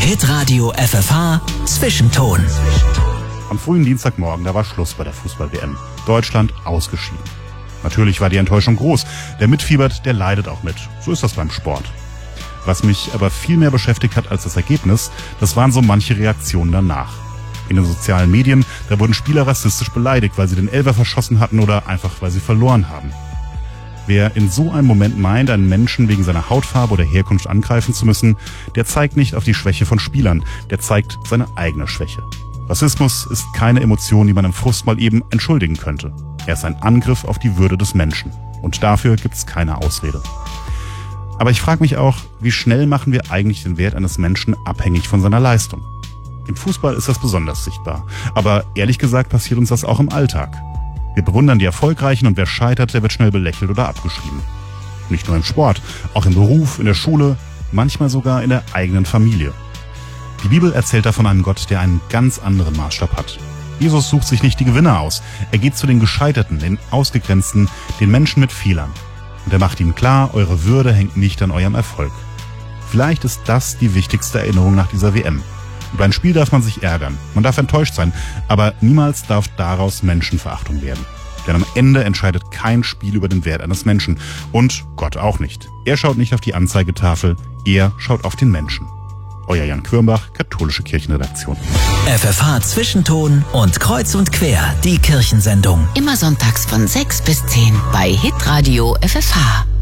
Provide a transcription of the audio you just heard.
Hitradio FFH Zwischenton. Am frühen Dienstagmorgen, da war Schluss bei der Fußball-WM. Deutschland ausgeschieden. Natürlich war die Enttäuschung groß. Der mitfiebert, der leidet auch mit. So ist das beim Sport. Was mich aber viel mehr beschäftigt hat als das Ergebnis, das waren so manche Reaktionen danach. In den sozialen Medien, da wurden Spieler rassistisch beleidigt, weil sie den Elfer verschossen hatten oder einfach, weil sie verloren haben. Wer in so einem Moment meint, einen Menschen wegen seiner Hautfarbe oder Herkunft angreifen zu müssen, der zeigt nicht auf die Schwäche von Spielern, der zeigt seine eigene Schwäche. Rassismus ist keine Emotion, die man im Frust mal eben entschuldigen könnte. Er ist ein Angriff auf die Würde des Menschen. Und dafür gibt's keine Ausrede. Aber ich frage mich auch, wie schnell machen wir eigentlich den Wert eines Menschen abhängig von seiner Leistung? Im Fußball ist das besonders sichtbar. Aber ehrlich gesagt passiert uns das auch im Alltag. Wir bewundern die Erfolgreichen und wer scheitert, der wird schnell belächelt oder abgeschrieben. Nicht nur im Sport, auch im Beruf, in der Schule, manchmal sogar in der eigenen Familie. Die Bibel erzählt da von einem Gott, der einen ganz anderen Maßstab hat. Jesus sucht sich nicht die Gewinner aus. Er geht zu den Gescheiterten, den Ausgegrenzten, den Menschen mit Fehlern. Und er macht ihnen klar, eure Würde hängt nicht an eurem Erfolg. Vielleicht ist das die wichtigste Erinnerung nach dieser WM. Über ein Spiel darf man sich ärgern, man darf enttäuscht sein, aber niemals darf daraus Menschenverachtung werden. Denn am Ende entscheidet kein Spiel über den Wert eines Menschen. Und Gott auch nicht. Er schaut nicht auf die Anzeigetafel, er schaut auf den Menschen. Euer Jan Quirmbach, Katholische Kirchenredaktion. FFH Zwischenton und Kreuz und Quer, die Kirchensendung. Immer sonntags von 6 bis 10 bei Hitradio FFH.